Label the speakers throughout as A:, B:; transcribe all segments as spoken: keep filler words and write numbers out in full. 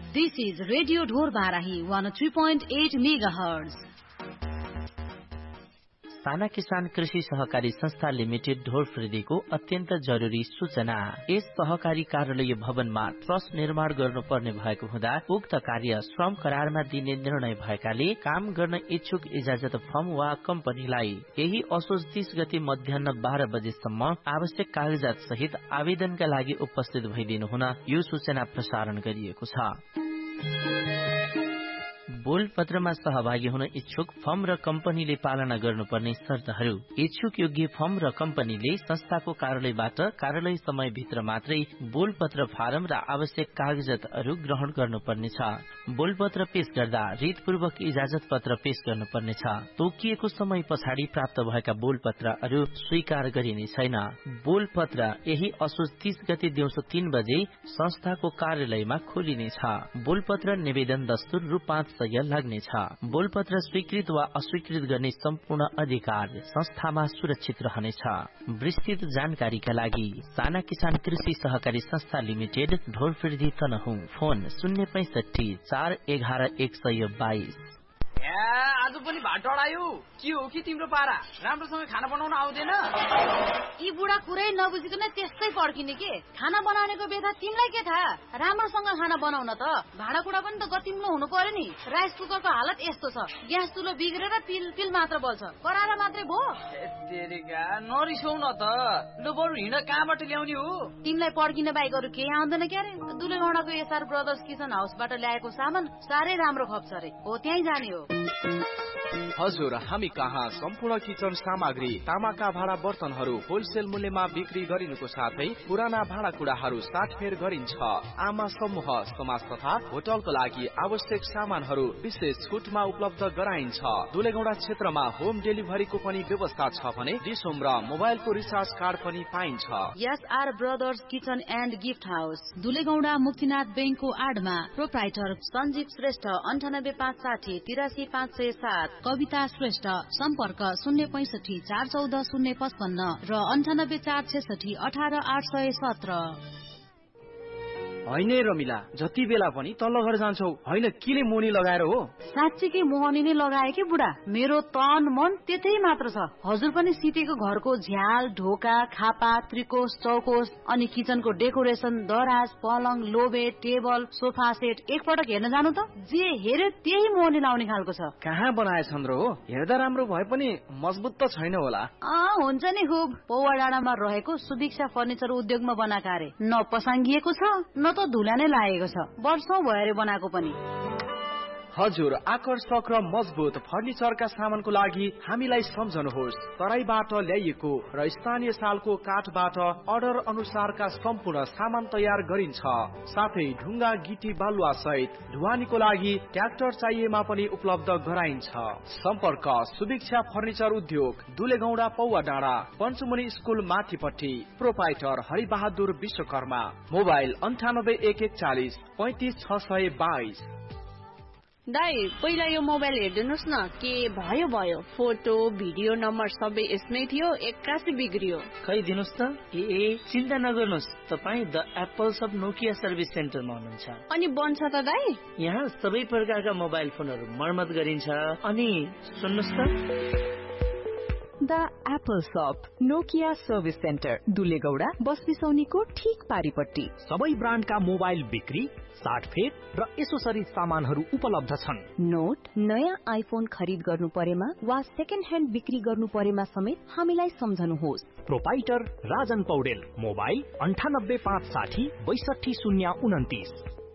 A: This is Radio Dhor Barahi one oh three point eight megahertz.
B: साना किसान कृषि सहकारी संस्था लिमिटेड ढोरफ्रेदीको अत्यन्त जरुरी सूचना। यस सहकारी कार्यालय भवनमा ट्रस्ट निर्माण गर्नुपर्ने भएको हुँदा उक्त कार्य श्रम करारमा दिने निर्णय भएकाले काम गर्न इच्छुक इजाजत फर्म वा कम्पनीलाई यही असोज तीस गते मध्याह बाह्र बजेसम्म आवश्यक कागजात सहित आवेदनका लागि उपस्थित भइदिनु हुन यो सूचना प्रसारण गरिएको छ। बोल पत्रमा सहभागी हुन इच्छुक फर्म र कम्पनीले पालना गर्नुपर्ने शर्तहरू। इच्छुक योग्य फर्म र कम्पनीले संस्थाको कार्यालयबाट कार्यालय समय भित्र मात्रै बोल पत्र फारम र आवश्यक कागजातहरू ग्रहण गर्नुपर्नेछ। बोल पत्र पेश गर्दा रीतपूर्वक इजाजत पत्र पेश गर्नुपर्नेछ। तोकिएको समय पछाडि प्राप्त भएका बोल पत्रहरू स्वीकार गरिने छैन। बोल पत्र यही असोज तीस गते दिउँसो तीन बजे संस्थाको कार्यालयमा खोलिनेछ। बोल पत्र निवेदन दस्तुर रु पाँच सय लाग्नेछ। बोलपत्र स्वीकृत वा अस्वीकृत गर्ने सम्पूर्ण अधिकार संस्थामा सुरक्षित रहनेछ। विस्तृत जानकारीका लागि साना किसान कृषि सहकारी संस्था लिमिटेड ढोरफ्रेदी तनहुँ, फोन शून्य पैंसठी चार एघार एक सय बाइस।
C: आज पनि भात डढायो के हो कि तिम्रो पारा? राम्रोसँग खाना बनाउन आउँदैन?
A: यी बुढा कुरै नबुझिकन त्यस्तै पड्किने के? खाना बनाउनेको बेथा तिमीलाई के थाहा? राम्रोसँग खाना बनाउन त भाँडाकुँडा पनि त गतिम्लो हुनु पर्यो नि। राइस कुकरको हालत यस्तो छ, ग्यास चुलो बिग्रेर पिल पिल मात्र बल्छ, करारा मात्रै भो।
C: तेरिका नरिसाउ न त, लु बरु हिँड कहाँबाट ल्याउने हो?
A: तिमीलाई पड्किन बाहेक अरू केही आउँदैन क्यारे? दुलेगौडाको एसआर ब्रदर्स किचन हाउसबाट ल्याएको सामान साह्रै राम्रो खप्छ रे, हो त्यहीँ जाने हो।
D: हजुर, हामी कहाँ सम्पूर्ण किचन सामग्री, तामाका भाँडा बर्तनहरू होलसेल मूल्यमा बिक्री गरिनुको साथै पुराना भाँडाकुँडाहरू साटफेर गरिन्छ। आमा समूह, समाज तथा होटलको लागि आवश्यक सामानहरू विशेष छुटमा उपलब्ध गराइन्छ। दुलेगौडा क्षेत्रमा होम डेलिभरीको पनि व्यवस्था छ भने डिसोम र मोबाइलको रिचार्ज कार्ड पनि पाइन्छ।
A: SR brothers kitchen and gift house, दुलेगौडा Muktinath बैंकको आडमा। प्रोप्राइटर सञ्जीव श्रेष्ठ, अन्ठानब्बे पाँच साठी तिरासी पाँच सय सात। कविता श्रेष्ठ, सम्पर्क शून्य पैंसठी चार चौध शून्य पचपन्न र अन्ठानब्बे चार छेसठी अठार आठ सय सत्र।
E: होइन रमिला, जति बेला पनि तल्लो घर जान्छौ, होइन किले मोनी लगाएर हो?
A: साँच्चीकै मोहनी नै लगाए कि बुढा, मेरो तन मन त्यतै मात्र छ। हजुर पनि सितेको घरको झ्याल, ढोका, खापा, त्रिकोश, चौकोश अनि किचनको डेकोरेसन, दराज, पलङ, लोबे, टेबल, सोफा सेट एकपटक हेर्न जानु त। जे हेरे त्यही मोहनी लाउने खालको छ।
E: कहाँ बनाएछन् र हो? हेर्दा राम्रो भए पनि मजबुत त छैन होला।
A: अँ हुन्छ नि, खुब पौवा डाँडामा रहेको सुदीक्षा फर्निचर उद्योगमा बनाएका रे। न पसाङ्गिएको छ न त धुला नै लागेको छ, वर्षौं भएर बनाएको पनि।
D: हजुर, आकर्षक र मजबुत फर्निचरका सामानको लागि हामीलाई सम्झनुहोस्। तराईबाट ल्याइएको र स्थानीय सालको काठबाट अर्डर अनुसारका सम्पूर्ण सामान तयार गरिन्छ। साथै ढुङ्गा, गिटी, बालुवा सहित ढुवानीको लागि ट्र्याक्टर चाहिएमा पनि उपलब्ध गराइन्छ। सम्पर्क सुदीक्षा फर्निचर उद्योग, दुलेगौडा पौवा डाँडा, पञ्चमुनि स्कुल माथिपट्टि। प्रोपाइटर हरिबहादुर विश्वकर्मा। मोबाइल अन्ठानब्बे एक एकचालिस पैंतिस छ सय बाइस।
F: दाइ, पहिला यो मोबाइल हेरिदिनुहोस् न, के भयो भयो। फोटो भिडियो नम्बर सबै यसमै थियो, एक्कासी बिग्रियो।
B: खै दिनुहोस् त। ए चिन्ता नगर्नुहोस्, तपाईँ the Apple sub Nokia service सेन्टरमा हुनुहुन्छ।
F: अनि बन्छ त दाइ?
B: यहाँ सबै प्रकारका मोबाइल फोनहरू मर्मत गरिन्छ। अनि सुन्नुहोस् त,
G: द एप्पल शप नोकिया सर्भिस सेन्टर, दुलेगौडा बस बिसौनीको ठीक पारिपट्टि।
H: सबै ब्रान्डका मोबाइल बिक्री, साटफेर र एसोसरी सामानहरू उपलब्ध छन्।
G: नोट, नयाँ आइफोन खरिद गर्नु परेमा वा सेकेन्ड ह्यान्ड बिक्री गर्नु परेमा समेत हामीलाई सम्झनुहोस्।
H: प्रोपाइटर राजन पौडेल। मोबाइल अन्ठानब्बे पाँच साठी बैसठी शून्य उन्तिस।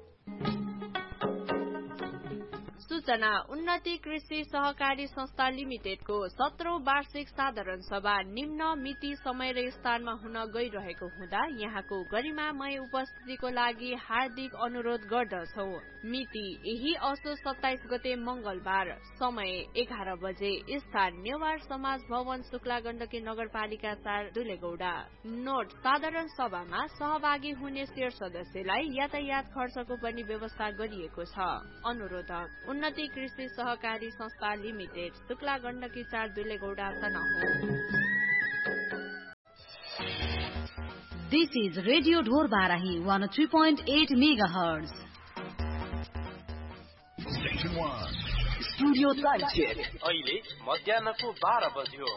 F: सूचना, उन्नति कृषि सहकारी संस्था लिमिटेडको सत्रौं वार्षिक साधारण सभा निम्न मिति, समय र स्थानमा हुन गइरहेको हुँदा यहाँको गरिमामय उपस्थितिको लागि हार्दिक अनुरोध गर्दछौ। मिति यही असोज सत्ताइस गते मंगलबार, समय एघार बजे, स्थान नेवार समाज भवन, शुक्ला गण्डकी नगरपालिका चार, दुलेगौडा। नोट, साधारण सभामा सहभागी हुने शेर सदस्यलाई यातायात खर्चको पनि व्यवस्था गरिएको छ। अनुरोधक उन्नति कृषि सहकारी संस्था लिमिटेड, शुक्ला गण्डकी चार, दुलेगौडा, Tanahun.
A: This is Radio Dhor Barahi one oh three point eight megahertz.
D: Studio time check
B: अहिले मध्याहको बाह्र बज्यो।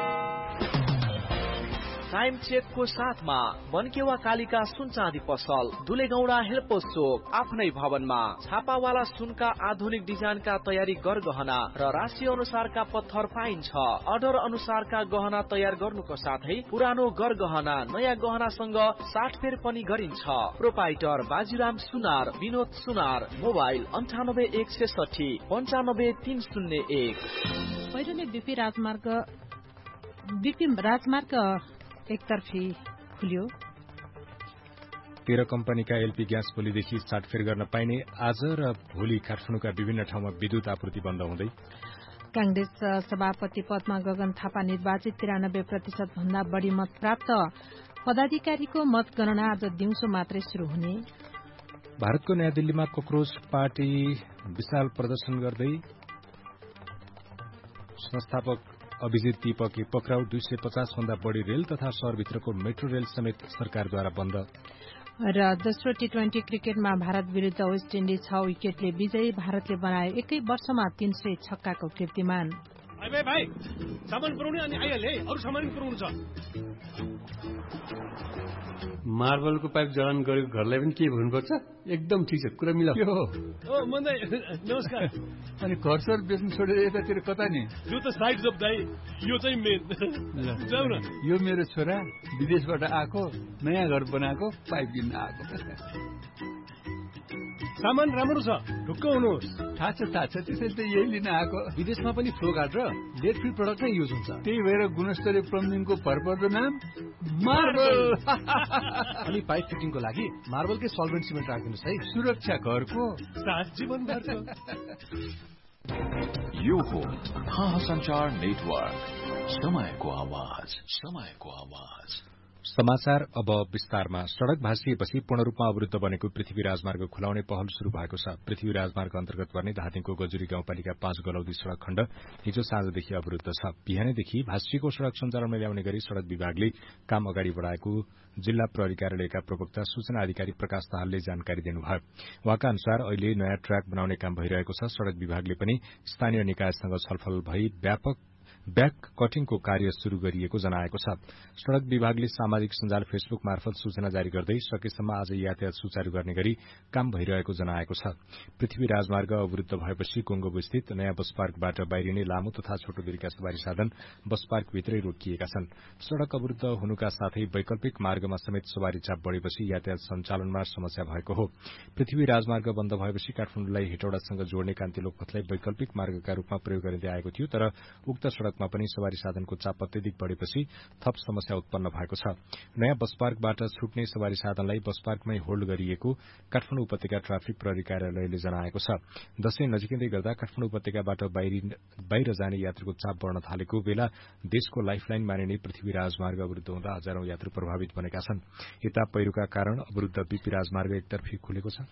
D: टाइम चेकको साथमा मनकेवा कालिका सुन चाँदी पसल, दुलेगौडा हेल्पोस चोक, आफ्नै भवनमा छापावाला सुनका आधुनिक डिजाइनका तयारी गरगहना र राशि अनुसारका पत्थर पाइन्छ। अर्डर अनुसारका गहना तयार गर्नुको साथै पुरानो गरगहना नयाँ गहनासँग साटफेर पनि गरिन्छ। प्रोपाइटर बाजीराम सुनार, विनोद सुनार, मोबाइल अन्ठानब्बे एक सैसठी पन्चानब्बे तीन शून्य एक।
I: पहिरोले बिपी राजमार्ग बिपी राजमार्ग एकतर्फी खुल्यो।
J: तेह्र कम्पनीका एलपी ग्यास भोलिदेखि साटफेर गर्न पाइने। आज र भोलि काठमाडौँका विभिन्न ठाउँमा विद्युत आपूर्ति बन्द हुँदै।
I: कांग्रेस सभापति पदमा गगन थापा निर्वाचित, तिरानब्बे प्रतिशत भन्दा बढ़ी मत प्राप्त। पदाधिकारीको मतगणना आज दिउँसो मात्रै शुरू हुने।
J: भारतको नयाँ दिल्लीमा कक्रोच पार्टी विशाल प्रदर्शन गर्दै संस्थापक अभिजित दीपकी पक्राउ। दुई सय पचास भन्दा बढ़ी रेल तथा शहरभित्रको मेट्रो रेल समेत सरकारद्वारा बन्द।
I: र दोस्रो टी ट्वेन्टी क्रिकेटमा भारत विरूद्ध वेस्ट इन्डिज छ विकेटले विजयी। भारतले बनायो एकै वर्षमा तीन सय छक्काको कीर्तिमान।
K: भाइ सामान पुर्याउने अनि आइहाले, अरू सामान पुर्याउनु छ।
L: मार्बलको पाइप जडान गरेको घरलाई पनि के भन्नुपर्छ? एकदम ठिक छ, कुरा मिलाऊ।
K: ओ मन्दै नमस्कार।
L: अनि घर सर बेच्नु छोडेर यतातिर कता नि?
K: यो त साइड जब दाइ, यो चाहिँ मेन। जाऊ न।
L: यो मेरो छोरा विदेशबाट आएको, नयाँ घर बनाएको, पाइप किन्न आएको।
K: सामान राम्रो छ, ढुक्क हुनुहोस्।
L: थाहा छ थाहा छ, त्यसैले त यही लिन आएको।
K: विदेशमा पनि फ्लो गार्ड र लेड फ्री प्रडक्ट नै युज हुन्छ।
L: त्यही भएर गुणस्तरीय प्लम्बिङको भरपर्दो नाम मार्बल।
K: अनि पाइप फिटिङको लागि मार्बलकै सल्भेन्ट सिमेन्ट राखिदिनुहोस् है।
L: सुरक्षा घरको
K: साथ जीवनभरको।
M: यो हो खा संचार नेटवर्क, समयको आवाज, समयको आवाज।
J: समाचार अब विस्तारमा। सड़क भाँसिएपछि पूर्ण रूपमा अवरुद्ध बनेको पृथ्वी राजमार्ग खुलाउने पहल शुरू भएको छ। पृथ्वी राजमार्ग अन्तर्गत पर्ने धादिङको गजुरी गाउँपालिका पाँच गलौदी सड़क खण्ड हिजो साँझदेखि अवरुद्ध छ। बिहानैदेखि भाँसिएको सड़क सञ्चालनमा ल्याउने गरी सड़क विभागले काम अगाडि बढ़ाएको जिल्ला प्रहरी कार्यालयका प्रवक्ता सूचना अधिकारी प्रकाश दाहालले जानकारी दिनुभयो। उहाँका अनुसार अहिले नयाँ ट्र्याक बनाउने काम भइरहेको छ। सड़क विभागले पनि स्थानीय निकायसँग छलफल भई व्यापक ब्याक कटिङको कार्य शुरू गरिएको जनाएको छ। सड़क विभागले सामाजिक सञ्जाल फेसबुक मार्फत सूचना जारी गर्दै सकेसम्म आज यातायात सुचारू गर्ने गरी काम भइरहेको जनाएको छ। पृथ्वी राजमार्ग अवरुद्ध भएपछि कोंगोबस्थित नयाँ बस पार्कबाट बाहिरिने लामो तथा छोटो दूरीका सवारी साधन बस पार्कभित्रै रोकिएका छन्। सड़क अवरुद्ध हुनुका साथै वैकल्पिक मार्गमा समेत सवारी चाप बढ़ेपछि यातायात सञ्चालनमा समस्या भएको हो। पृथ्वी राजमार्ग बन्द भएपछि काठमाडौँलाई हेटौडासँग जोड्ने कान्तिलोक पथलाई वैकल्पिक मार्गका रूपमा प्रयोग गरिँदै आएको थियो, तर उक्त सड़कमा पनि सवारी साधनको चाप अत्यधिक बढ़ेपछि थप समस्या उत्पन्न भएको छ। नयाँ बस पार्कबाट छुट्ने सवारी साधनलाई बस पार्कमै होल्ड गरिएको काठमाडौँ उपत्यका ट्राफिक प्रहरी कार्यालयले जनाएको छ। दशैं नजिकै गर्दा काठमाडौँ उपत्यकाबाट बाहिर जाने यात्रुको चाप बढ़न थालेको बेला देशको लाइफलाइन मानिने पृथ्वी राजमार्ग अवरुद्ध हुँदा हजारौं यात्रु प्रभावित बनेका छन्। यता पहिरोका कारण अवरुद्ध बीपी राजमार्ग एकतर्फी खुलेको छ।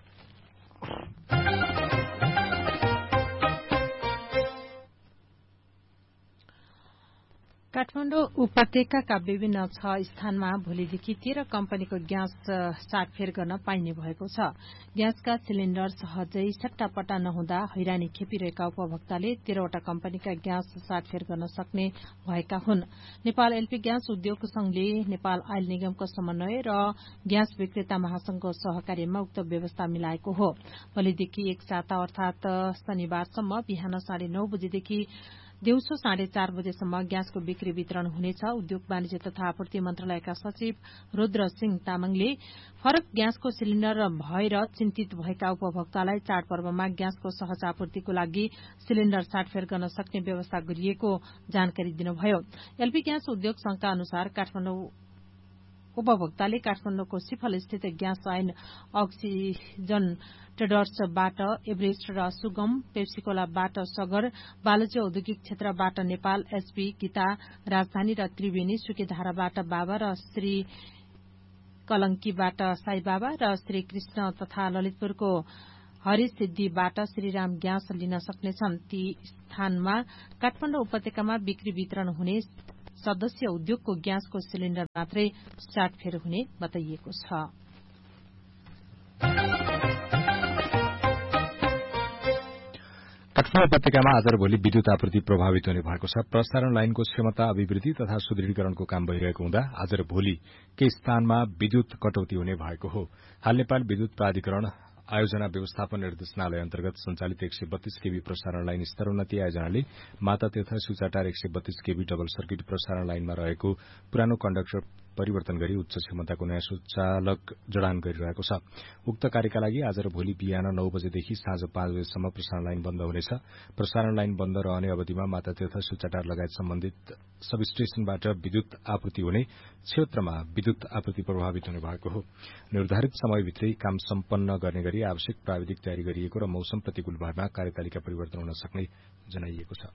I: काठमाडौँ उपत्यकाका विभिन्न छ स्थानमा भोलिदेखि तेह्र कम्पनीको ग्यास साटफेर गर्न पाइने भएको छ। ग्यासका सिलिण्डर सहजै सट्टापट्टा नहुँदा हैरानी खेपिरहेका उपभोक्ताले तेह्रवटा कम्पनीका ग्यास साटफेर गर्न सक्ने भएका हुन्। नेपाल एलपी ग्यास उद्योग संघले नेपाल आयल निगमको समन्वय र ग्यास विक्रेता महासंघको सहकार्यमा उक्त व्यवस्था मिलाएको हो। भोलिदेखि एक साता अर्थात शनिबारसम्म बिहान साढे नौ बजेदेखि दिउँसो साढे चार बजेसम्म ग्यासको बिक्री वितरण हुनेछ। उद्योग वाणिज्य तथा आपूर्ति मन्त्रालयका सचिव रुद्र सिंह तामाङले फरक ग्यासको सिलिण्डर भएर चिन्तित भएका उपभोक्तालाई चाडपर्वमा ग्यासको सहज आपूर्तिको लागि सिलिण्डर साटफेर गर्न सक्ने व्यवस्था गरिएको जानकारी दिनुभयो। एलपी ग्यास उद्योग संघका अनुसार काठमाडौँ उपभोक्ताले काठमाडौँको सिफल स्थित ग्यास लाइन अक्सिजन ट्रेडर्सबाट एभरेस्ट र सुगम, पेप्सिकोलाबाट सगर, बालुजे औद्योगिक क्षेत्रबाट नेपाल एसपी, गीता, राजधानी र त्रिवेणी, सुकेधाराबाट बाबा र श्री कलंकीबाट साई बाबा र श्री कृष्ण तथा ललितपुरको हरिसिद्धिबाट श्रीराम ग्यास लिन सक्नेछन्। ती स्थानमा काठमाडौँ उपत्यकामा बिक्री वितरण हुने सदस्य उद्योगको ग्यासको सिलिण्डर मात्रै साटफेर हुने बताइएको छ।
J: काठमाडौँ उपत्यकामा आज र भोलि विद्युत आपूर्ति प्रभावित हुने भएको छ। प्रसारण लाइनको क्षमता अभिवृद्धि तथा सुदृढीकरणको काम भइरहेको हुँदा आज र भोलि केही स्थानमा विद्युत कटौती हुने भएको हो। हाल नेपाल विद्युत प्राधिकरण आयोजना व्यवस्थापन निर्देशनालय अन्तर्गत संचालित एक सय बत्तीस केबी प्रसारण लाइन स्तरोन्नति आयोजनाले मातातीर्थ सुचाटार एक सय बत्तीस केबी डबल सर्किट प्रसारण लाइनमा रहेको पुरानो कण्डक्टर परिवर्तन गरी उच्च क्षमताको नयाँ सुचालक जडान गरिरहेको छ। उक्त कार्यका लागि आज र भोलि बिहान नौ बजेदेखि साँझ पाँच बजेसम्म प्रसारण लाइन बन्द हुनेछ। प्रसारण लाइन बन्द रहने अवधिमा मातातीर्थ सुचाटार लगायत सम्बन्धित सब स्टेशनबाट विद्युत आपूर्ति हुने, क्षेत्रमा विद्युत आपूर्ति प्रभावित हुने भएको हो। निर्धारित समयभित्रै काम सम्पन्न गर्ने गरी आवश्यक प्राविधिक तयारी गरिएको र मौसम प्रतिकूल भएमा कार्यतालिका परिवर्तन हुन सक्ने जनाइएको छ।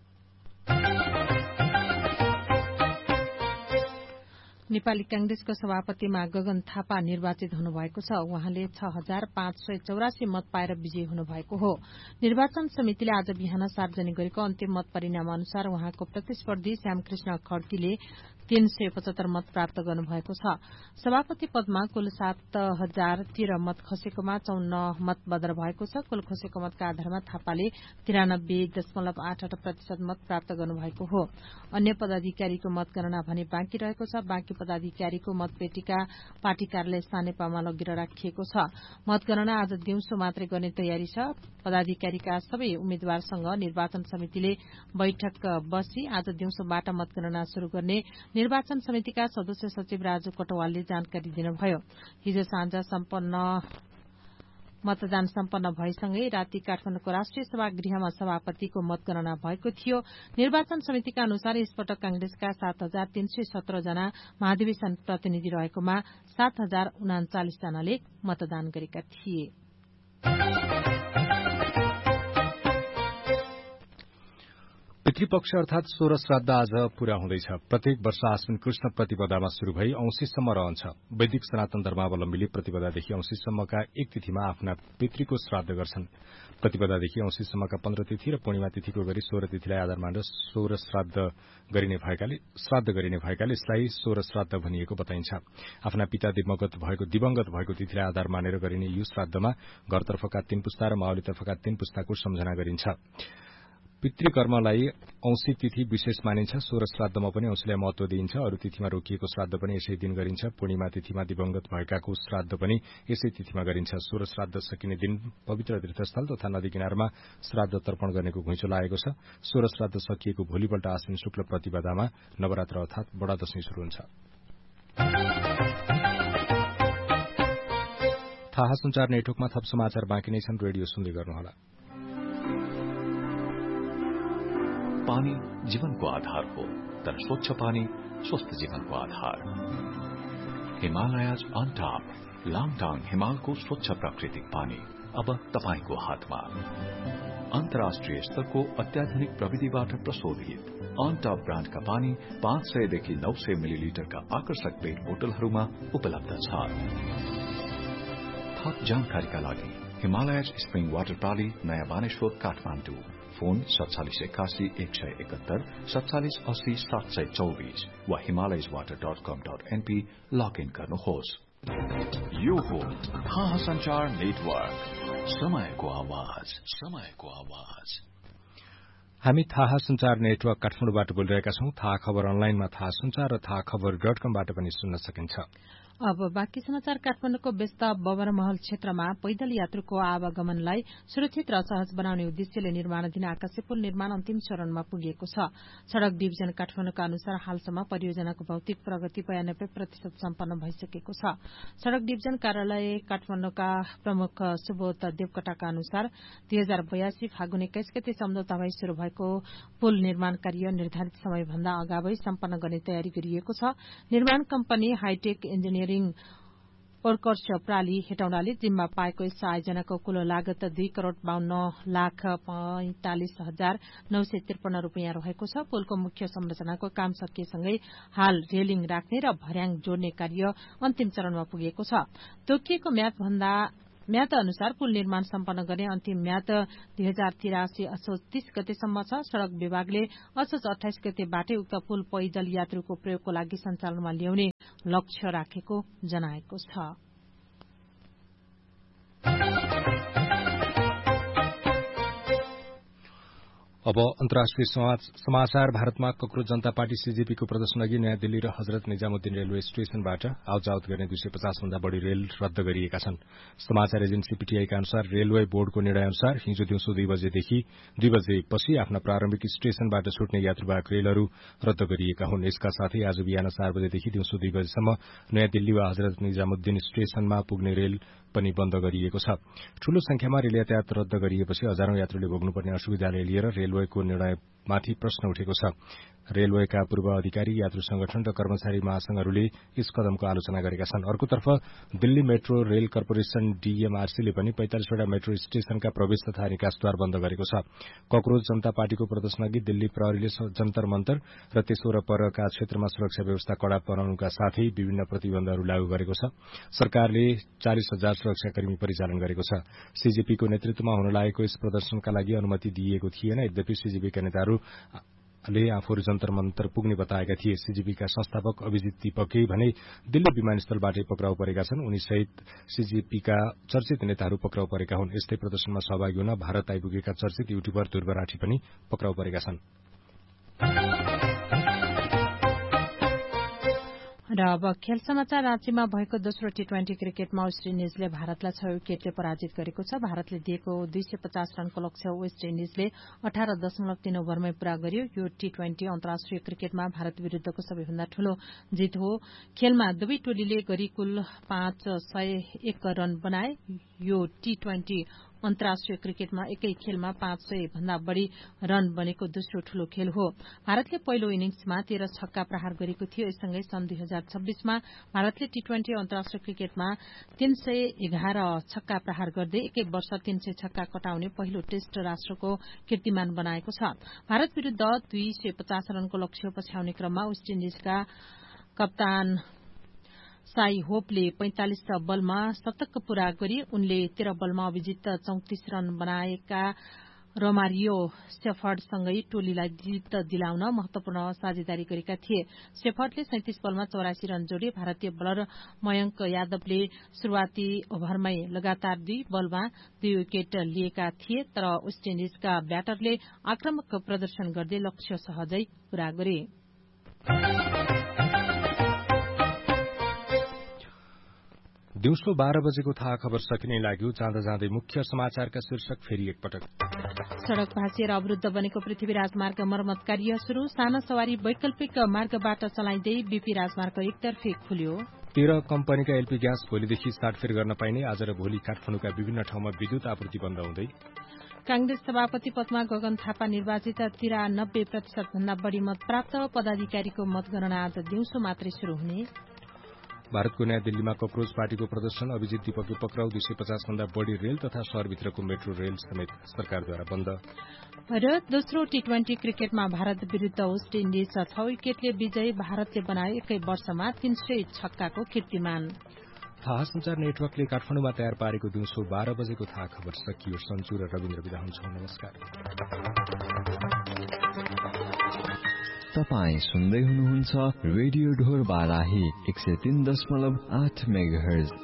I: नेपाली कांग्रेसको सभापतिमा गगन थापा निर्वाचित हुनुभएको छ। उहाँले छ हजार पाँच सय चौरासी मत पाएर विजयी हुनुभएको हो। निर्वाचन समितिले आज बिहान सार्वजनिक गरेको अन्तिम मत परिणाम अनुसार उहाँको प्रतिस्पर्धी श्यामकृष्ण खड्कीले तीन सय पचहत्तर मत प्राप्त गर्नुभएको छ। सभापति पदमा कुल सात हजार तेह्र मत खसेकोमा चौन्न मत बदर भएको छ। कुल खसेको मतका आधारमा थापाले तिरानब्बे दशमलव आठ आठ प्रतिशत मत प्राप्त गर्नुभएको हो। अन्य पदाधिकारीको मतगणना भने बाँकी रहेको छ। बाँकी पदाधिकारीको मतपेटिका पार्टी कार्यालय सानेपामा लगेर राखिएको छ। मतगणना आज दिउँसो मात्रै गर्ने तयारी छ। पदाधिकारीका सबै उम्मेद्वारसँग निर्वाचन समितिले बैठक बसी आज दिउँसोबाट मतगणना शुरू गर्ने निर्वाचन समितिका सदस्य सचिव राजु कटवालले जानकारी दिनुभयो। हिजो साँझ सम्पन्न मतदान सम्पन्न भएसँगै राति काठमाडौँको राष्ट्रिय सभागृहमा सभापतिको मतगणना भएको थियो। निर्वाचन समितिका अनुसार यसपटक कांग्रेसका सात हजार तीन सय सत्र जना महाधिवेशन प्रतिनिधि रहेकोमा सात हजार उनाचालिस जनाले मतदान गरेका थिए।
J: पितृपक्ष अर्थात सोह्र श्राद्ध आज पूरा हुँदैछ। प्रत्येक वर्ष आश्विन कृष्ण प्रतिपदामा शुरू भई औंसीसम्म रहन्छ। वैदिक सनातन धर्मावलम्बीले प्रतिपदादेखि औंसीसम्मका एक तिथिमा आफ्ना पितृको श्राद्ध गर्छन्। प्रतिपदादेखि औंसीसम्मका पन्ध्र तिथि र पूर्णिमा तिथिको गरी सोह्र तिथिलाई आधार मानेर सोह्र श्राद्ध गरिने भएकाले श्राद्ध गरिने भएकाले यसलाई सोह्र श्राद्ध भनिएको बताइन्छ। आफ्ना पिता दिवंगत भएको दिवंगत भएको तिथिलाई आधार मानेर गरिने यो श्राद्धमा घरतर्फका तीन पुस्ता र मावलीतर्फका तीन पुस्ताको सम्झना गरिन्छ। पितृकर्मलाई औंसी तिथि विशेष मानिन्छ। सोह्र श्राद्धमा पनि औंसीलाई महत्व दिइन्छ। अरू तिथिमा रोकिएको श्राद्ध पनि यसै दिन गरिन्छ। पूर्णिमा तिथिमा दिवंगत भएकाको श्राद्ध पनि यसै तिथिमा गरिन्छ। सोह्र श्राद्ध सकिने दिन पवित्र तीर्थस्थल तथा नदी किनारमा श्राद्ध तर्पण गर्नेको घुइँचो लागेको छ। सोह्र श्राद्ध सकिएको भोलिपल्ट आश्विन शुक्ल प्रतिपदामा नवरात्र अर्थात बडा दशैं शुरू हुन्छ। थाहा संचार नेटवर्कमा थप समाचार बाँकी नै छन्। रेडियो सुन्दै गर्नुहोला।
M: पानी जीवनको आधार हो, तर स्वच्छ पानी स्वस्थ जीवनको आधार। हिमालयज अन टॉप लाङटाङ हिमालको स्वच्छ प्राकृतिक पानी अब तपाईको हातमा। अन्तर्राष्ट्रिय स्तरको अत्याधुनिक प्रविधिबाट प्रशोधित अन टॉप ब्रान्डका पानी पाँच सय देखि नौ सय मिलिलिटरका आकर्षक पेट बोतलहरूमा उपलब्ध छ। थप जानकारीका लागि हिमालयज स्प्रिङ वाटर प्राली नयाँ बानेश्वर काठमाडौँ। फोन सत्तालिस एकासी एक सय एकहत्तर सत्तालिस अस्सी सात सय चौबीस वा हिमालयज वाटर डट कम डट एनपी लगइन गर्नुहोस्। यो हो थाहा संचार नेटवर्क, समयको आवाज, समयको आवाज।
J: हामी थाहा संचार नेटवर्क काठमाडौँबाट बोलिरहेका छौं। थाहा खबर अनलाइनमा थाहा संचार र थाहा खबर डट कमबाट पनि सुन्न सकिन्छ।
I: अब बाँकी समाचार। काठमाडौँको व्यस्त बबरमहल क्षेत्रमा पैदल यात्रुको आवागमनलाई सुरक्षित र सहज बनाउने उद्देश्यले निर्माणाधीन आकाशे पुल निर्माण अन्तिम चरणमा पुगेको छ। सड़क डिभिजन काठमाडौँका अनुसार हालसम्म परियोजनाको भौतिक प्रगति बयानब्बे प्रतिशत सम्पन्न भइसकेको छ। सड़क डिभिजन कार्यालय काठमाडौँका प्रमुख सुबोध देवकोटाका अनुसार दुई हजार बयासी फागुन एक्काइस गते सम्झौता भई शुरू भएको पुल निर्माण कार्य निर्धारित समयभन्दा अगावै सम्पन्न गर्ने तयारी गरिएको छ। निर्माण कम्पनी हाइटेक इन्जिनियरिङ उत्कर्ष प्राली हेटौँडाले जिम्मा पाएको यस आयोजनाको कुल लागत दुई करोड़ बाहन्न लाख पैंतालिस हजार नौ सय त्रिपन्न रूपियाँ रहेको छ। पुलको मुख्य संरचनाको काम सकिएसँगै हाल रेलिङ राख्ने र भर्याङ जोड्ने कार्य अन्तिम चरणमा पुगेको छ। तोकिएको म्याद भन्दा म्याद अनुसार पुल निर्माण सम्पन्न गर्ने अन्तिम म्याद दुई हजार तिरासी असोज तीस गतेसम्म छ। सड़क विभागले असोज अठाइस गतेबाटै उक्त पुल पैदल यात्रुको प्रयोगको लागि सञ्चालनमा ल्याउने लक्ष्य राखेको जनाएको छ।
J: अब अन्तर्राष्ट्रिय समाचार। भारतमा कक्रोच जनता पार्टी सीजेपीको प्रदर्शन अघि नयाँ दिल्ली र हजरत निजामुद्दिन रेलवे स्टेशनबाट आवजावत गर्ने दुई सय पचास भन्दा बढ़ी रेल रद्द गरिएका छन्। समाचार एजेन्सी पीटीआईका अनुसार रेलवे बोर्डको निर्णय अनुसार हिजो दिउँसो दुई बजेदेखि दुई बजेपछि आफ्ना प्रारम्भिक स्टेशनबाट छुट्ने यात्रुवाहक रेलहरू रद्द गरिएका हुन्। यसका साथै आज बिहान चार बजेदेखि दिउँसो दुई बजेसम्म नयाँ दिल्ली वा हजरत निजामुद्दिन स्टेशनमा पुग्ने रेल पनि बन्द गरिएको छ। ठूलो संख्यामा रेल यातायात रद्द गरिएपछि हजारौं यात्रुले भोग्नुपर्ने असुविधालाई लिएर रेलवेको निर्णयमाथि प्रश्न उठेको छ। रेलवेका पूर्व अधिकारी, यात्रु संगठन र कर्मचारी महासंघहरूले यस कदमको आलोचना गरेका छन्। अर्कोतर्फ दिल्ली मेट्रो रेल कर्पोरेशन डीएमआरसीले पनि पैंतालिसवटा मेट्रो स्टेशनका प्रवेश तथा निकासद्वार बन्द गरेको छ। कक्रोच जनता पार्टीको प्रदर्शन अघि दिल्ली प्रहरीले जन्तर मन्तर र त्यसो परका क्षेत्रमा सुरक्षा व्यवस्था कड़ा बनाउनुका साथै विभिन्न प्रतिबन्धहरू लागू गरेको छ। सरकारले चालिस हजार सुरक्षाकर्मी परिचालन गरेको छ। सीजेपीको नेतृत्वमा हुन लागेको यस प्रदर्शनका लागि अनुमति दिइएको थिएन। यद्यपि सीजेपीका नेताहरू ले आफूहरू जन्तर मन्तर पुग्ने बताएका थिए। सीजेपीका संस्थापक अभिजित दीपकले भने दिल्ली विमानस्थलबाटै पक्राउ परेका छन्। उनी सहित सीजेपीका चर्चित नेताहरू पक्राउ परेका हुन्। यस्तै प्रदर्शनमा सहभागी हुन भारत आइपुगेका चर्चित युट्युबर ध्रुव राठी पनि पक्राउ परेका छन्।
I: र अब खेल समाचार। राँचीमा भएको दोस्रो टी ट्वेन्टी क्रिकेटमा वेस्ट इन्डिजले भारतलाई छ विकेटले पराजित गरेको छ। भारतले दिएको दुई सय पचास रनको लक्ष्य वेस्ट इन्डिजले अठार दशमलव तीन ओभरमै पूरा गर्यो। यो टी ट्वेन्टी अन्तर्राष्ट्रिय क्रिकेटमा भारत विरूद्धको सबैभन्दा ठूलो जित हो। खेलमा दुवै टोलीले गरी कुल पाँच सय एक रन बनाए। यो टी ट्वेन्टी अन्तर्राष्ट्रिय क्रिकेटमा एकै खेलमा पाँच सय भन्दा बढ़ी रन बनेको दोस्रो ठूलो खेल हो। भारतले पहिलो इनिंग्समा तेह्र छक्का प्रहार गरेको थियो। यससँगै सन् दुई हजार छब्बीसमा भारतले टी ट्वेन्टी अन्तर्राष्ट्रिय क्रिकेटमा तीन सय एघार छक्का प्रहार गर्दै एकै वर्ष तीन सय छक्का कटाउने पहिलो टेस्ट राष्ट्रको कीर्तिमान बनाएको छ। भारत विरूद्ध दुई सय पचास रनको लक्ष्य पछ्याउने क्रममा वेस्ट इन्डिजका कप्तान साई होपले पैंतालिस बलमा शतक पूरा गरी उनले तेह्र बलमा अभिजित चौतिस रन बनाएका रोमारियो सेफर्डसँगै टोलीलाई जित दिलाउन महत्वपूर्ण साझेदारी गरेका थिए। सेफर्डले सैंतिस बलमा चौरासी रन जोडे। भारतीय बलर मयंक यादवले शुरूआती ओभरमै लगातार दुई बलमा दुई विकेट लिएका थिए। तर वेस्ट इन्डिजका ब्याटरले आक्रामक प्रदर्शन गर्दै लक्ष्य सहजै पूरा गरे।
J: दिउँसो बाह्र बजेको थाहा खबर सकिने लाग्यो। जाँदा जाँदै मुख्य समाचारका शीर्षक फेरि एकपटक।
I: सड़क भाँसिएर अवरूद्ध बनेको पृथ्वी राजमार्ग मर्मत कार्य शुरू। साना सवारी वैकल्पिक मार्गबाट चलाइँदै बीपी राजमार्ग एकतर्फे खुल्यो।
J: तेह्र कम्पनीका एलपी ग्यास भोलिदेखि साटफेर गर्न पाइने। आज र भोलि काठमाडौँका विभिन्न ठाउँमा विद्युत आपूर्ति बन्द हुँदै।
I: कांग्रेस सभापति पदमा गगन थापा निर्वाचित। तिरानब्बे प्रतिशत भन्दा बढ़ी मत प्राप्त। पदाधिकारीको मतगणना आज दिउँसो मात्रै शुरू हुने।
J: भारतको नयाँ दिल्लीमा कक्रोच पार्टीको प्रदर्शन। अभिजित दीपकले पक्राउ। दुई सय पचास भन्दा बढ़ी रेल तथा शहरभित्रको मेट्रो रेल समेत सरकारद्वारा बन्द।
I: र दोस्रो टी ट्वेन्टी क्रिकेटमा भारत विरूद्ध वेस्ट इन्डिज छ विकेटले विजय। भारतले बनायो एकै वर्षमा तीन सय छक्काको कीर्तिमान।
J: थाहा संचार नेटवर्कले काठमाडौँमा तयार पारेको दिउँसो बाह्र बजेको थाहा खबर सकियो। सन्चु र रविन्द्र विदा हुन्छौं। नमस्कार।
N: तपाई सुन्दै हुनुहुन्छ रेडियो ढोर बाराही एक सय तीन दशमलव आठ मेगाहर्ज।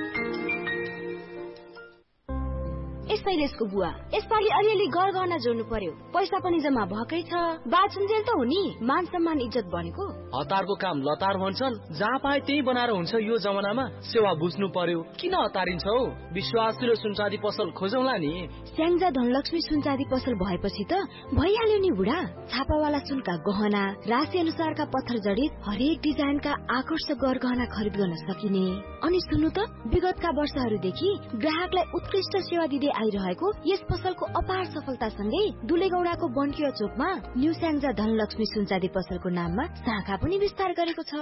O: यसको बुवा यसपालि अलिअलि गरगहना जोड्नु पर्यो। पैसा पनि जम्मा भएकै छ। बाचुन्जेल त हो नि। मान सम्मान इज्जत बनेको।
D: हतारको काम लतार भन्छन्। जहाँ पाए त्यही बनाएर हुन्छ। यो जमानामा सेवा बुझ्नु पर्यो। किन हतारिन्छौ? विश्वासिलो सुनचाँदी पसल खोजौला नि।
O: स्याङ्जा धनलक्ष्मी सुनचाँदी पसल भएपछि त भइहाल्यो नि बुढा। छापावाला सुनका गहना, राशि अनुसारका पत्थर जडित हरेक डिजाइनका आकर्षक गरगहना खरिद गर्न सकिने। अनि सुन्नु त, विगतका वर्षहरूदेखि ग्राहकलाई उत्कृष्ट सेवा दिँदै आइरहेको यस पसलको अपार सफलतासँगै दुलेगौडाको बन्किया चोकमा न्यू स्याङ्जा धनलक्ष्मी सुनचाँदी पसलको नाममा शाखा पनि विस्तार गरेको छ।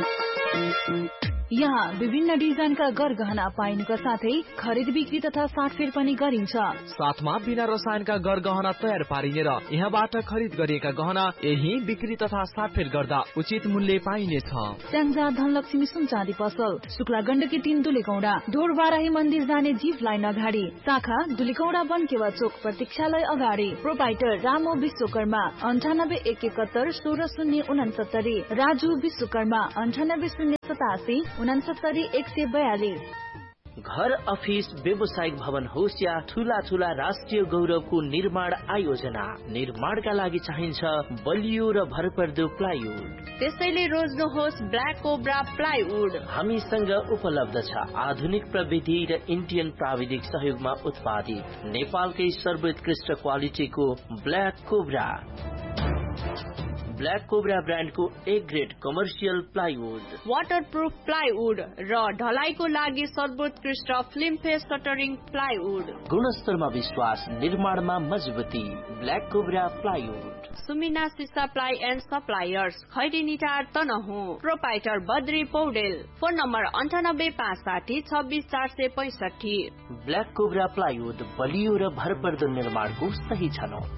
G: यहाँ विभिन्न डिजाइनका गरगहना पाइनुका साथै खरिद बिक्री तथा साटफेर पनि गरिन्छ।
D: साथमा बिना रसायनका गरगहना तयार पारिने र यहाँबाट खरिद गरिएका गहना यही बिक्री तथा साटफेर गर्दा उचित मूल्य पाइनेछ।
G: स्याङ्जा धनलक्ष्मी सुनचाँदी पसल, शुक्ला गण्डकी तीन दुलेगौडा, ढोर बाराही मन्दिर जाने जीप लाइन अगाडि, शाखा दुलेगौडा बन्केवा चोक प्रतीक्षालय अगाडि। प्रोपाइटर रामो विश्वकर्मा अन्ठानब्बे एक एकहत्तर सोह्र शून्य उनासत्तरी। राजु विश्वकर्मा अन्ठानब्बे शून्य सतासी उनासत्तरी एक सय बयालिस।
B: घर, अफिस, व्यावसायिक भवन होस् या ठूला ठूला राष्ट्रिय गौरवको निर्माण आयोजना, निर्माणका लागि चाहिन्छ बलियो र भरपर्दो प्लाइवुड।
F: त्यसैले रोज्नुहोस् ब्ल्याक कोब्रा प्लाइवुड।
B: हामीसँग उपलब्ध छ आधुनिक प्रविधि र इन्डियन प्राविधिक सहयोगमा उत्पादित नेपालकै सर्वोत्कृष्ट क्वालिटीको ब्ल्याक कोब्रा। ब्ल्याक कोब्रा ब्रान्डको एक grade commercial plywood,
F: waterproof plywood र ढलाइको लागि सर्वोत्कृष्ट फिल्म फेस सटरिङ प्लाइवुड।
B: गुणस्तरमा विश्वास, निर्माणमा मजबुती, ब्ल्याक कोब्रा प्लाइवुड।
F: सुमिना सिसा ply and suppliers, खैरीनिटार Tanahun. Proprietor Badri Paudel. Phone number अन्ठानब्बे पाँच साठी छब्बिस चार सय पैसठी।
B: ब्ल्याक कोब्रा प्लाइवुड, बलियो र भरपर्दो निर्माणको सही छनौट।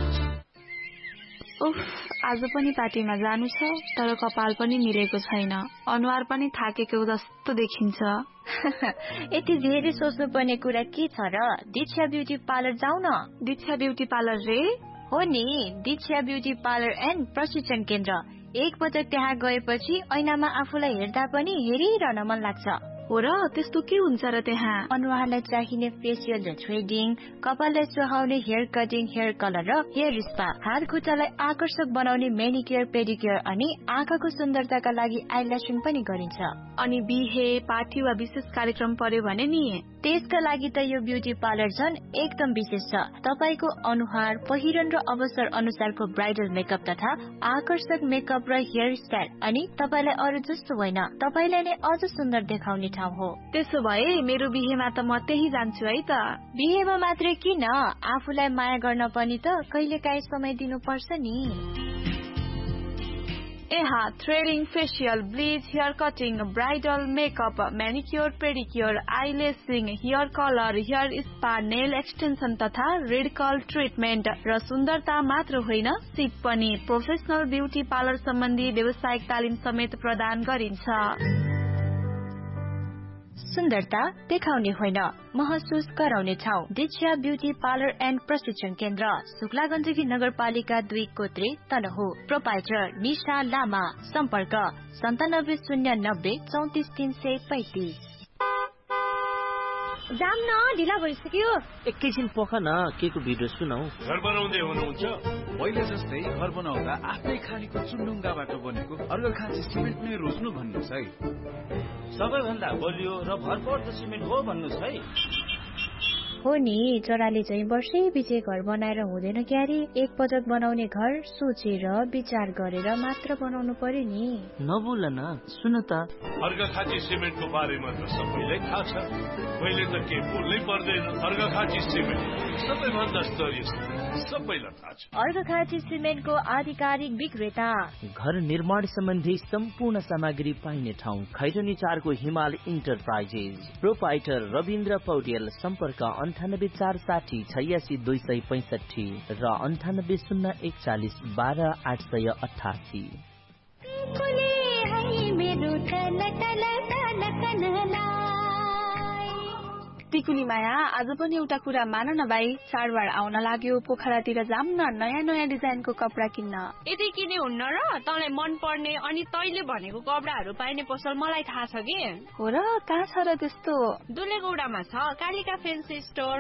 P: उफ, आज पनि पार्टीमा जानु छ, तर कपाल पनि मिलेको छैन, अनुहार पनि थाकेको जस्तो देखिन्छ।
O: यति धेरै सोच्नु पर्ने कुरा के छ र? दीक्षा ब्युटी पार्लर जाऊ न।
P: दीक्षा ब्युटी पार्लर रे?
O: हो नि, दीक्षा ब्युटी पार्लर एन्ड प्रशिक्षण केन्द्र। एक पटक त्यहाँ गएपछि ऐनामा आफूलाई हेर्दा पनि हेरिरहन मन लाग्छ।
P: हो र, त्यस्तो के हुन्छ र त्यहाँ?
O: अनुहारलाई चाहिने फेसियल र थ्रेडिङ, कपाललाई सुहाउने हेयर कटिङ, हेयर कलर र हेयर स्पा, हात खुट्टालाई आकर्षक बनाउने मेनिक्योर पेडिक्योर अनि आँखाको सुन्दरताका लागि आइल्यासिङ पनि गरिन्छ।
P: अनि बिहे, पार्टी वा विशेष कार्यक्रम पर्यो भने नि
O: त्यसका लागि त यो ब्युटी पार्लर झन् एकदम विशेष छ। तपाईको अनुहार, पहिरन र अवसर अनुसारको ब्राइडल मेकअप तथा आकर्षक मेकअप र हेयर स्टाइल अनि तपाईलाई अरू जस्तो होइन, तपाईलाई नै अझ सुन्दर देखाउने ठाउँ हो।
P: त्यसो भए मेरो बिहेमा त म त्यही जान्छु है त।
O: बिहेमा मात्रै किन, आफूलाई माया गर्न पनि त कहिलेकाहीँ समय दिनुपर्छ नि।
P: यहाँ threading, facial, bleach, hair cutting, bridal makeup, म्यानिक्योर pedicure, आइलेसिङ, hair colour, hair spa, nail extension तथा रेड कर्ल ट्रिटमेन्ट र सुन्दरता मात्र होइन, सिप पनि। प्रोफेसनल ब्युटी पार्लर सम्बन्धी व्यावसायिक तालिम समेत प्रदान गरिन्छ।
O: सुन्दरता देखाउने होइन, महसुस गराउने ठाउँ। दीक्षा ब्युटी पार्लर एन्ड प्रशिक्षण केन्द्र, शुक्लागण्डकी नगरपालिका दुई कोत्री तनहुँ। प्रोपाइटर निशा लामा। सम्पर्क सन्तानब्बे शून्य नब्बे चौतिस तीन सय पैतिस।
Q: जाम न, ढिला भइसक्यो।
B: एकैछिन पख न, के को भिडियो सुनौ।
R: घर बनाउँदै हुनुहुन्छ?
S: पहिले जस्तै घर बनाउँदा आफ्नै खानीको चुन्डुङ्गाबाट बनेको अर्घखाँची सिमेन्ट नै रोज्नु भन्नुहोस् है।
E: सबैभन्दा बलियो र भरपर्दो सिमेन्ट हो भन्नुहोस् है।
O: हो नि, चराले चाहिँ वर्षै पछि घर बनाएर हुँदैन क्यारे। एक पटक बनाउने घर सोचेर विचार गरेर मात्र बनाउनु पर्यो नि।
B: नबोल न, सुन त।
R: अर्घखाँची सिमेन्टको बारेमा त सबैलाई थाहा छ, मैले त के बोल्नै पर्दैन। अर्घखाँची सिमेन्ट सबैभन्दा स्तरीय सबैलाई थाहा छ।
O: अर्घखाँची सिमेन्टको आधिकारिक विक्रेता,
B: घर निर्माण सम्बन्धी सम्पूर्ण सामग्री पाइने ठाउँ, खैरनी चारको हिमाल इन्टरप्राइजेस। प्रोपाइटर रविन्द्र पौडेल। सम्पर्क अन्ठानब्बे चार साठी छयासी दुई सय पैंसठी र अन्ठानब्बे शून्य एकचालिस बाह्र आठ सय अठासी।
P: टिकुली माया, आज पनि एउटा कुरा मान न भाइ, चाडबाड आउन लाग्यो, पोखरातिर जाम न, नयाँ नयाँ डिजाइनको कपडा किन्न।
F: यति किने हुन्न र? तँलाई मन पर्ने अनि तैले भनेको कपडाहरू पाइने पसल मलाई थाहा छ कि।
P: हो र, कहाँ छ र त्यस्तो?
F: दुलेगौडामा छ, कालिका फेन्सी स्टोर।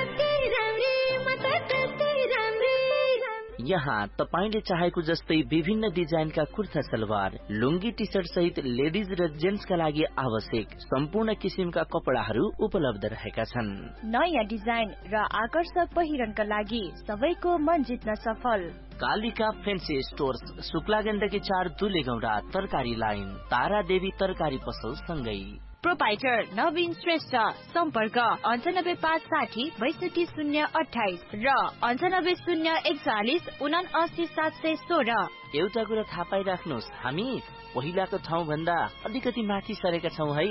B: यहाँ तपाईले चाहेको जस्तै विभिन्न डिजाइनका कुर्ता सलवार, लुङ्गी, टी सर्ट सहित लेडिज र जेन्ट्सका लागि आवश्यक सम्पूर्ण किसिमका कपडाहरू उपलब्ध रहेका छन्।
O: नयाँ डिजाइन र आकर्षक पहिरनका लागि सबैको मन जित्न सफल।
B: कालिका फेन्सी स्टोर्स, शुक्लागण्डकी चार, दुलेगौडा, तरकारी लाइन, तारा देवी तरकारी पसल सँगै।
O: प्रोपाइटर नवीन श्रेष्ठ। सम्पर्क अन्ठानब्बे पाँच साठी बैसठी शून्य अठाइस र अन्ठानब्बे शून्य एकचालिस उना अस्सी सात सय सोह्र।
B: एउटा कुरा थाहा पाइराख्नुहोस्, हामी पहिलाको ठाउँ भन्दा अलिकति माथि सरेका छौँ है।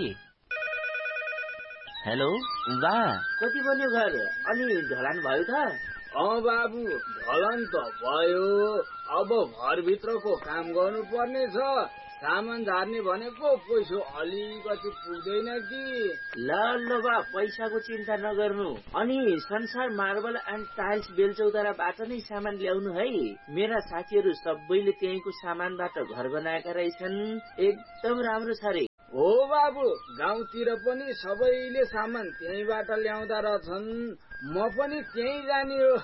B: हेलो बा,
C: कति बन्यो घर? अनि ढलान भयो त?
T: अँ बाबु, ढलान त भयो, अब घरभित्रको काम गर्नु पर्ने छ। सामान झार्ने भनेको पैसा अलिकति पुग्दैन कि।
C: ल ल बा, पैसाको चिन्ता नगर्नु। अनि संसार मार्बल एन्ड टाइल्स बेलचौताराबाट नै सामान ल्याउनु है। मेरा साथीहरू सबैले त्यहीँको सामानबाट घर बनाएका रहेछन्, एकदम राम्रो छ रे।
T: हो बाबु, गाउँतिर पनि सबैले सामान त्यहीँबाट ल्याउँदा रहेछन्, म पनि त्यहीँ जाने हो।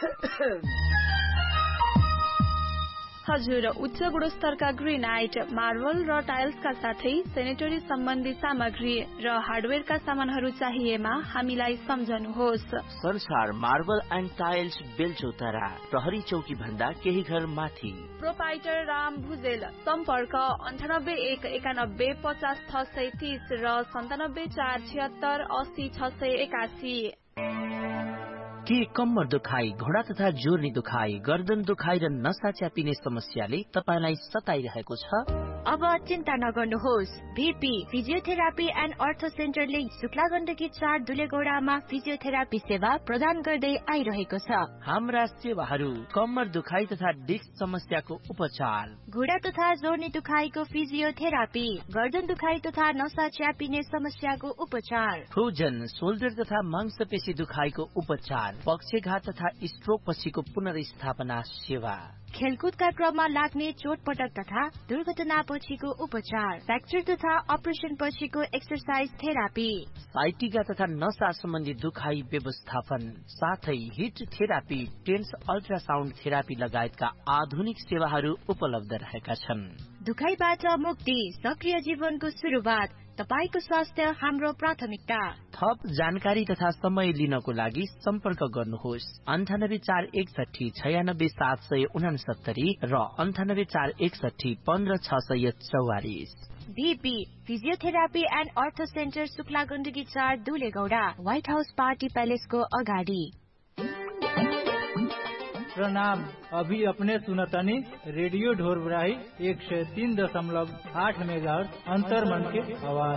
P: हजुर, उच्च गुणस्तरका ग्रेनाइट, मार्बल र टाइल्सका साथै सेनेटरी सम्बन्धी सामग्री र हार्डवेयरका सामानहरू चाहिएमा हामीलाई सम्झनुहोस्।
B: संसार मार्बल एन्ड टाइल्स बेलचौतारा, प्रहरी चौकी भन्दा केही घर माथि।
P: प्रोपाइटर राम भुजेल। सम्पर्क अन्ठानब्बे एक एकानब्बे पचास छ सय तीस र सन्तानब्बे चार छिहत्तर अस्सी छ सय एकासी।
B: के कम्मर दुखाइ, घोडा तथा जोर्नी दुखाइ, गर्दन दुखाइ र नसा च्यापिने समस्याले तपाईलाई सताइरहेको छ?
O: अब चिन्ता नगर्नुहोस्। भीपी फिजियोथेरापी एन्ड अर्थो सेन्टरले शुक्ला गण्डकी चार दुलेगौडामा फिजियोथेरापी सेवा प्रदान गर्दै आइरहेको छ।
B: हाम्रा सेवाहरू कम्मर दुखाइ तथा डिस्क समस्याको उपचार,
O: घुँडा तथा जोर्नी दुखाइको फिजियोथेरापी, गर्दन दुखाइ तथा नसा च्यापिने समस्याको उपचार,
B: फ्रोजन शोल्डर तथा मांसपेशी दुखाइको उपचार, पक्षघात तथा स्ट्रोक पछिको पुनर्स्थापना सेवा,
O: खेलकुदका क्रममा लाग्ने चोटपटक तथा दुर्घटना पछिको उपचार, फ्र्याक्चर तथा अपरेसन पछिको एक्सरसाइज थेरापी,
B: साइटिका तथा नसा सम्बन्धी दुखाइ व्यवस्थापन, साथै hit therapy, tense ultrasound therapy लगायतका आधुनिक सेवाहरू उपलब्ध रहेका छन्।
O: दुखाइबाट मुक्ति, सक्रिय जीवनको सुरुवात, तपाईको स्वास्थ्य हाम्रो प्राथमिकता।
B: थप जानकारी तथा समय लिनको लागि सम्पर्क गर्नुहोस् अन्ठानब्बे चार एकसठी छयानब्बे सात सय उनासत्तरी र अन्ठानब्बे चार एकसठी पन्ध्र छ सय चौवालिस।
O: भीपी फिजियोथेरापी एन्ड अर्थो सेन्टर शुक्ला गण्डकी चार दुलेगौडा, व्हाइट हाउस पार्टी पैलेसको अगाडि।
Q: प्रणाम, अभी अपने सुनतनी रेडियो ढोरबराही एक सौ तीन दशमलव आठ मेगाहर्ट्ज अंतर्मन के आवाज।